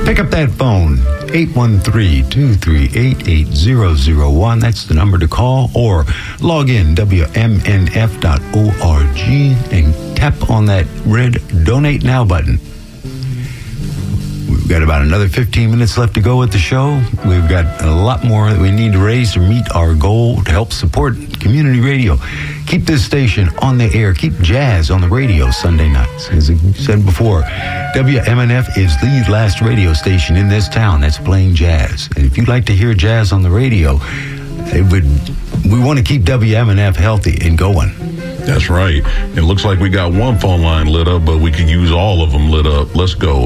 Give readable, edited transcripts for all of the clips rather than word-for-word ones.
Pick up that phone, 813-238-8001. That's the number to call, or log in, WMNF.org, and tap on that red Donate Now button. We've got about another 15 minutes left to go with the show. We've got a lot more that we need to raise to meet our goal to help support community radio. Keep this station on the air. Keep jazz on the radio Sunday nights. As I said before, WMNF is the last radio station in this town that's playing jazz. And if you'd like to hear jazz on the radio, we want to keep WMNF healthy and going. That's right. It looks like we got one phone line lit up, but we could use all of them lit up. Let's go.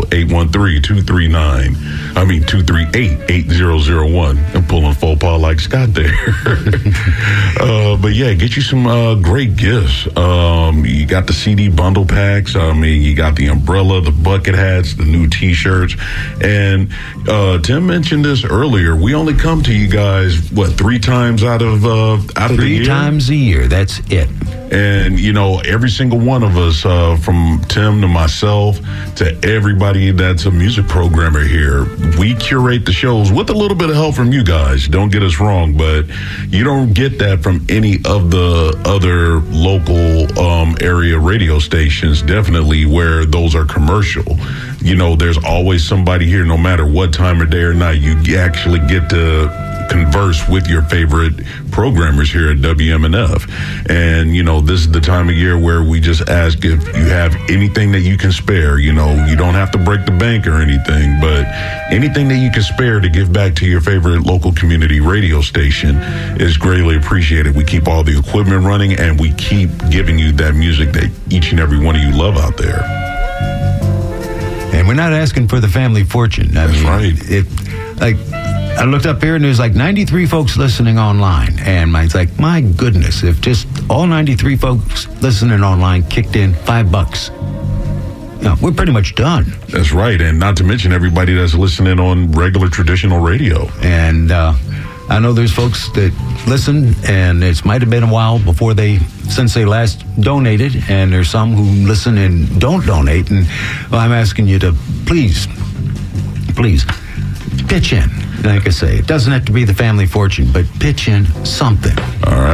238-8001. I'm pulling faux pas like Scott there. But yeah, get you some great gifts. You got the CD bundle packs. You got the umbrella, the bucket hats, the new T-shirts. And Tim mentioned this earlier. We only come to you guys, 3 times out of the year? 3 times a year. That's it. And, every single one of us, from Tim to myself to everybody that's a music programmer here, we curate the shows with a little bit of help from you guys. Don't get us wrong, but you don't get that from any of the other local area radio stations, definitely, where those are commercial. There's always somebody here, no matter what time of day or night. You actually get to converse with your favorite programmers here at WMNF. And, this is the time of year where we just ask if you have anything that you can spare. You don't have to break the bank or anything, but anything that you can spare to give back to your favorite local community radio station is greatly appreciated. We keep all the equipment running, and we keep giving you that music that each and every one of you love out there. And we're not asking for the family fortune. That's right. I looked up here and there's 93 folks listening online. And it's like, my goodness, if just all 93 folks listening online kicked in $5, we're pretty much done. That's right. And not to mention everybody that's listening on regular traditional radio. And I know there's folks that listen, and it might have been a while since they last donated. And there's some who listen and don't donate. And I'm asking you to please pitch in. Like I say, it doesn't have to be the family fortune, but pitch in something. All right.